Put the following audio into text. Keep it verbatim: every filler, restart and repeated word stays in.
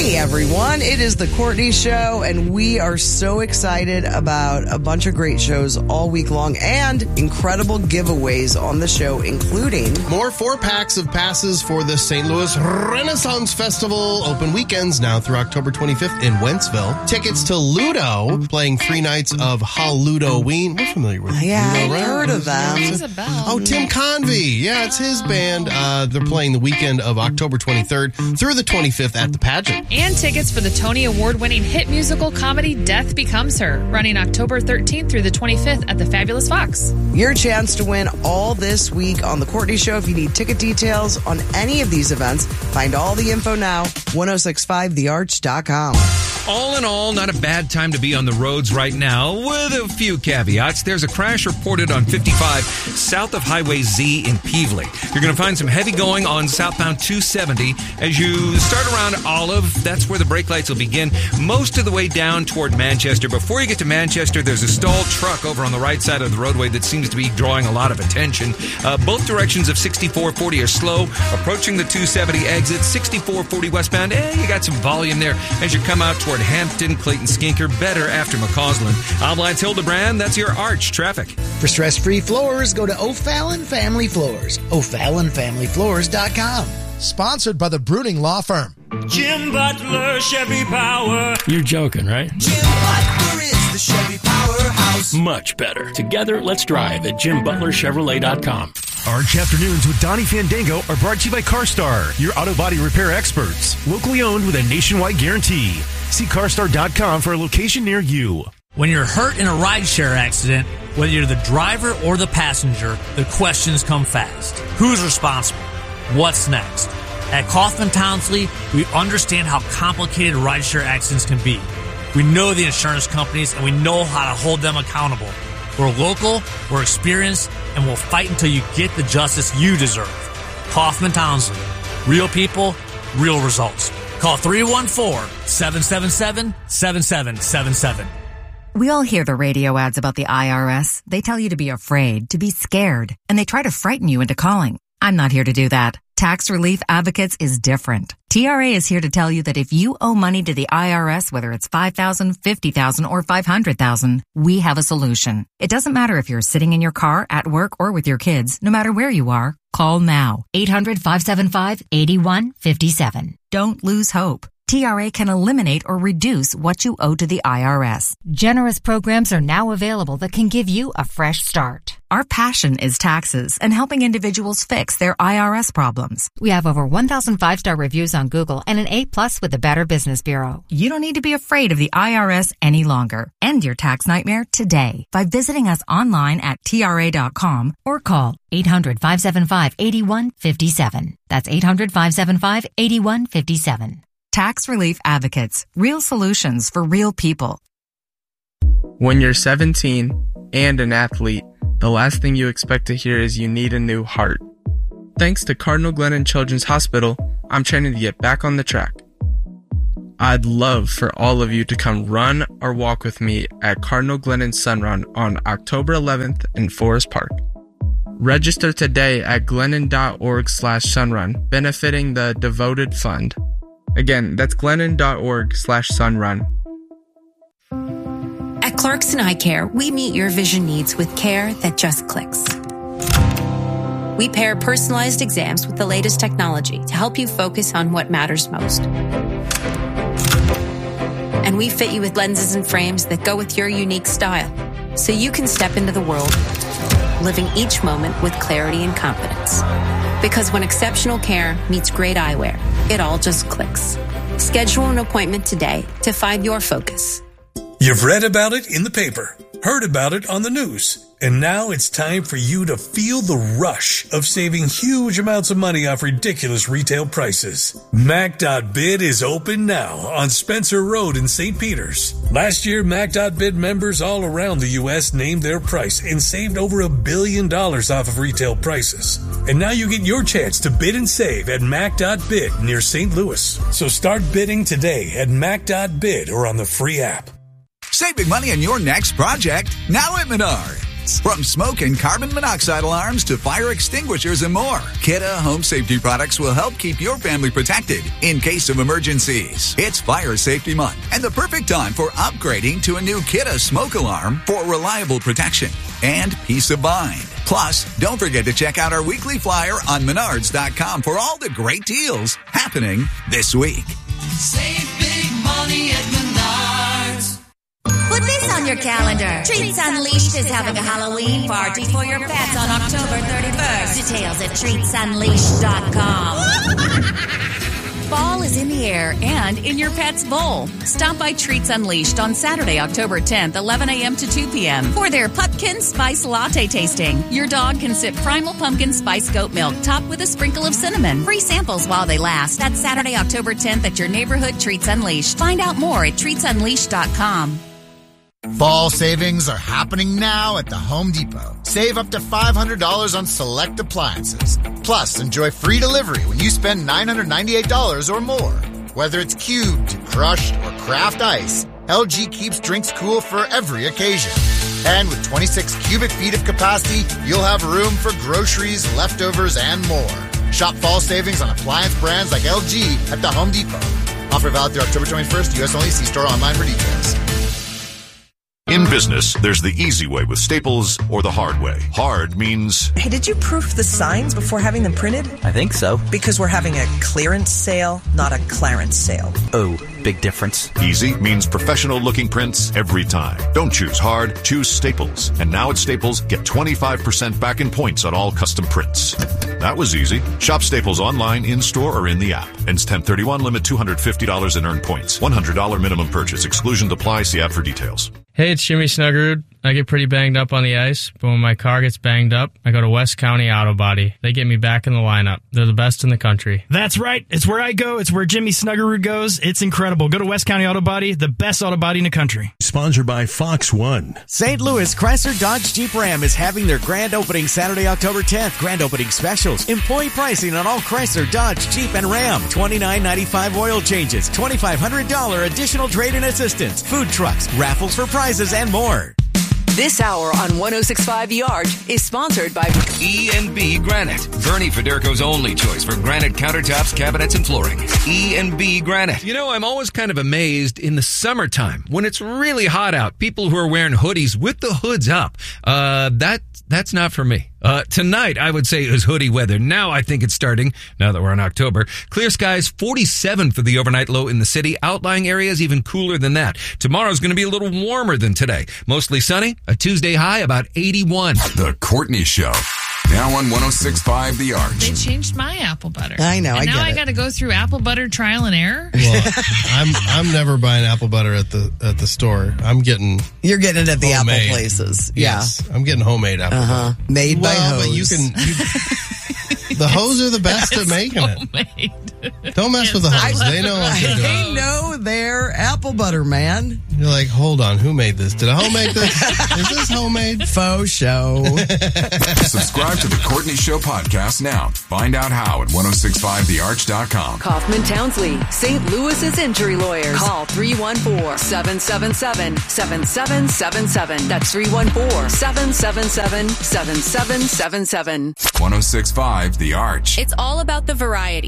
Hey everyone, it is the Courtney Show, and we are so excited about a bunch of great shows all week long and incredible giveaways on the show, including more four packs of passes for the Saint Louis Renaissance Festival, open weekends now through October twenty-fifth in Wentzville. Tickets to Ludo, playing three nights of Halloween. We're familiar with yeah, Ludo, I've right? heard of them. Oh, Tim Convey. Yeah, it's his band. Uh, they're playing the weekend of October twenty-third through the twenty-fifth at the Pageant. And tickets for the Tony Award-winning hit musical comedy Death Becomes Her, running October thirteenth through the twenty-fifth at the Fabulous Fox. Your chance to win all this week on The Courtney Show. If you need ticket details on any of these events, find all the info now, ten sixty-five the arch dot com. All in all, not a bad time to be on the roads right now, with a few caveats. There's a crash reported on fifty-five south of Highway Z in Peevely. You're going to find some heavy going on southbound two seventy. As you start around Olive, that's where the brake lights will begin, most of the way down toward Manchester. Before you get to Manchester, there's a stalled truck over on the right side of the roadway that seems to be drawing a lot of attention. Uh, both directions of sixty-four forty are slow. Approaching the two seventy exit, sixty-four forty westbound, eh, you got some volume there as you come out toward Hampton, Clayton, Skinker, better after McCausland. I'm Lance Hildebrand. That's your Arch traffic. For stress-free floors, go to O'Fallon Family Floors. O'Fallon Family Floors dot com. Sponsored by the Bruning Law Firm. Jim Butler, Chevy Power. You're joking, right? Jim Butler is the Chevy Powerhouse. Much better. Together, let's drive at Jim Butler Chevrolet dot com. Arch Afternoons with Donnie Fandango are brought to you by CarStar, your auto body repair experts. Locally owned with a nationwide guarantee. See car star dot com for a location near you. When you're hurt in a rideshare accident, whether you're the driver or the passenger, the questions come fast. Who's responsible? What's next? At Kaufman Townsley, we understand how complicated rideshare accidents can be. We know the insurance companies, and we know how to hold them accountable. We're local, we're experienced, and we'll fight until you get the justice you deserve. Kaufman Townsley. Real people, real results. Call three one four, seven seven seven, seven seven seven seven. We all hear the radio ads about the I R S. They tell you to be afraid, to be scared, and they try to frighten you into calling. I'm not here to do that. Tax Relief Advocates is different. T R A is here to tell you that if you owe money to the I R S, whether it's five thousand dollars, fifty thousand dollars, or five hundred thousand dollars, we have a solution. It doesn't matter if you're sitting in your car, at work, or with your kids. No matter where you are, call now. eight hundred, five seven five, eight one five seven. Don't lose hope. T R A can eliminate or reduce what you owe to the I R S. Generous programs are now available that can give you a fresh start. Our passion is taxes and helping individuals fix their I R S problems. We have over one thousand five-star reviews on Google and an A plus with the Better Business Bureau. You don't need to be afraid of the I R S any longer. End your tax nightmare today by visiting us online at T R A dot com or call eight hundred, five seven five, eight one five seven. That's eight hundred, five seven five, eight one five seven. Tax Relief Advocates. Real solutions for real people. When you're seventeen and an athlete, the last thing you expect to hear is you need a new heart. Thanks to Cardinal Glennon Children's Hospital, I'm training to get back on the track. I'd love for all of you to come run or walk with me at Cardinal Glennon Sun Run on October eleventh in Forest Park. Register today at glennon.org slash sunrun, benefiting the Devoted Fund. Again, that's glennon.org slash sunrun. At Clarkson Eye Care, we meet your vision needs with care that just clicks. We pair personalized exams with the latest technology to help you focus on what matters most. And we fit you with lenses and frames that go with your unique style, so you can step into the world, living each moment with clarity and confidence. Because when exceptional care meets great eyewear, it all just clicks. Schedule an appointment today to find your focus. You've read about it in the paper, heard about it on the news, and now it's time for you to feel the rush of saving huge amounts of money off ridiculous retail prices. Mac dot bid is open now on Spencer Road in Saint Peters. Last year, Mac dot bid members all around the U S named their price and saved over a billion dollars off of retail prices. And now you get your chance to bid and save at Mac dot bid near Saint Louis. So start bidding today at Mac dot bid or on the free app. Save big money on your next project now at Menard. products. From smoke and carbon monoxide alarms to fire extinguishers and more, Kidde Home Safety Products will help keep your family protected in case of emergencies. It's Fire Safety Month and the perfect time for upgrading to a new Kidde smoke alarm for reliable protection and peace of mind. Plus, don't forget to check out our weekly flyer on menards dot com for all the great deals happening this week. Save big money at Menards. Put this on your calendar. Treats Unleashed is having a Halloween party for your pets on October thirty-first. Details at treats unleashed dot com. Fall is in the air and in your pet's bowl. Stop by Treats Unleashed on Saturday, October tenth, eleven a.m. to two p.m. for their Pumpkin Spice Latte tasting. Your dog can sip Primal Pumpkin Spice Goat Milk topped with a sprinkle of cinnamon. Free samples while they last. That's Saturday, October tenth at your neighborhood Treats Unleashed. Find out more at treats unleashed dot com. Fall savings are happening now at the Home Depot. Save up to five hundred dollars on select appliances. Plus, enjoy free delivery when you spend nine hundred ninety-eight dollars or more. Whether it's cubed, crushed, or craft ice, L G keeps drinks cool for every occasion. And with twenty-six cubic feet of capacity, you'll have room for groceries, leftovers, and more. Shop fall savings on appliance brands like L G at the Home Depot. Offer valid through October twenty-first. U S only. See store online for details. In business, there's the easy way with Staples or the hard way. Hard means... Hey, did you proof the signs before having them printed? I think so. Because we're having a clearance sale, not a Clarence sale. Oh, big difference. Easy means professional-looking prints every time. Don't choose hard, choose Staples. And now at Staples, get twenty-five percent back in points on all custom prints. That was easy. Shop Staples online, in-store, or in the app. Ends ten thirty-one, limit two hundred fifty dollars in earned points. one hundred dollars minimum purchase. Exclusions apply. See app for details. Hey, it's Jimmy Snuggerud. I get pretty banged up on the ice, but when my car gets banged up, I go to West County Auto Body. They get me back in the lineup. They're the best in the country. That's right. It's where I go. It's where Jimmy Snuggerud goes. It's incredible. Go to West County Auto Body, the best auto body in the country. Sponsored by Fox One. Saint Louis Chrysler Dodge Jeep Ram is having their grand opening Saturday, October tenth. Grand opening specials. Employee pricing on all Chrysler, Dodge, Jeep, and Ram. twenty-nine ninety-five oil changes. twenty-five hundred dollars additional trade-in assistance. Food trucks, raffles for prizes, and more. This hour on one oh six point five The Arch is sponsored by E and B Granite, Bernie Federko's only choice for granite countertops, cabinets, and flooring. E and B Granite. You know, I'm always kind of amazed in the summertime when it's really hot out. People who are wearing hoodies with the hoods up. Uh, that that's not for me. Uh, tonight, I would say it was hoodie weather. Now I think it's starting, now that we're in October. Clear skies, forty-seven for the overnight low in the city. Outlying areas even cooler than that. Tomorrow's going to be a little warmer than today. Mostly sunny, a Tuesday high about eighty-one. The Courtney Show. Now on one oh six point five The Arch. They changed my apple butter. I know, and I now get I it. got to go through apple butter trial and error. Well, I'm I'm never buying apple butter at the at the store. I'm getting You're getting it at the homemade. apple places. Yes, I'm getting homemade apple Uh-huh. butter. Made by well, hose. but you can. You, the hose are the best at making it. Don't mess with the hose. They know what they're doing. They know their apple butter, man. You're like, hold on, who made this? Did a home make this? Is this homemade? Faux show. Subscribe to the Courtney Show podcast now. Find out how at ten sixty-five the arch dot com. Kaufman Townsley, Saint Louis's injury lawyers. Call three one four, seven seven seven, seven seven seven seven. That's three one four, seven seven seven, seven seven seven seven. ten sixty-five The Arch. It's all about the variety.